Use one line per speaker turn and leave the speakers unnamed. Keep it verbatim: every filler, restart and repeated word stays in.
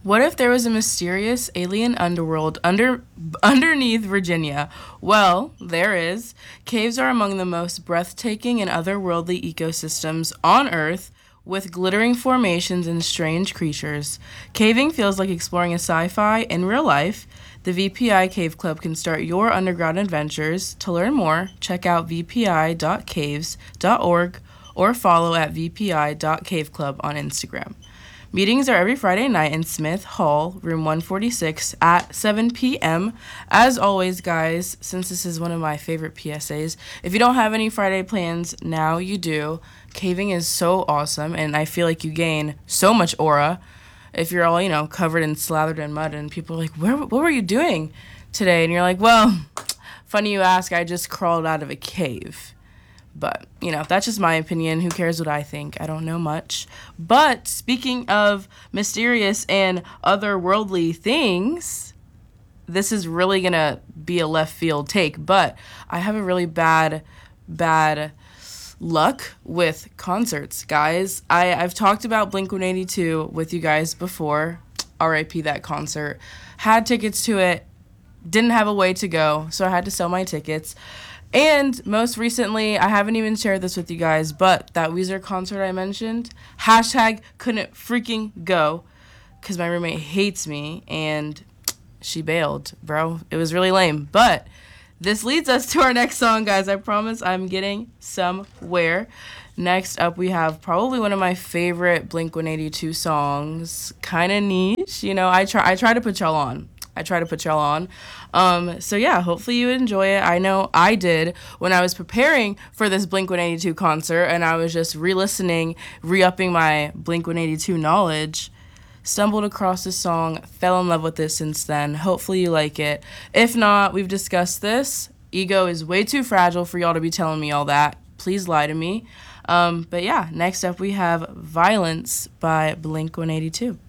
What if there was a mysterious alien underworld under underneath Virginia? Well, there is. Caves are among the most breathtaking and otherworldly ecosystems on Earth, with glittering formations and strange creatures. Caving feels like exploring a sci-fi in real life. The V P I Cave Club can start your underground adventures. To learn more, check out v p i dot caves dot org or follow at v p i dot cave club on Instagram. Meetings are every Friday night in Smith Hall, room one forty-six at seven p.m. As always, guys, since this is one of my favorite P S As, if you don't have any Friday plans, now you do. Caving is so awesome, and I feel like you gain so much aura if you're all, you know, covered and slathered in mud, and people are like, Where, what were you doing today? And you're like, well, funny you ask, I just crawled out of a cave. But, you know, that's just my opinion. Who cares what I think? I don't know much. But speaking of mysterious and otherworldly things, this is really going to be a left field take. But I have a really bad, bad luck with concerts, guys. I, I've talked about Blink one eighty-two with you guys before. R I P that concert. Had tickets to it. Didn't have a way to go, so I had to sell my tickets. And most recently, I haven't even shared this with you guys, but that Weezer concert I mentioned, hashtag couldn't freaking go because my roommate hates me and she bailed, bro. It was really lame. But this leads us to our next song, guys. I promise I'm getting somewhere. Next up, we have probably one of my favorite Blink one eighty-two songs, kind of niche. You know, I try, I try to put y'all on. I try to put y'all on. Um, so yeah, hopefully you enjoy it. I know I did when I was preparing for this Blink one eighty-two concert, and I was just re-listening, re-upping my Blink one eighty-two knowledge. Stumbled across this song, fell in love with it since then. Hopefully you like it. If not, we've discussed this. Ego is way too fragile for y'all to be telling me all that. Please lie to me. Um, but yeah, next up we have Violence by Blink one eighty-two.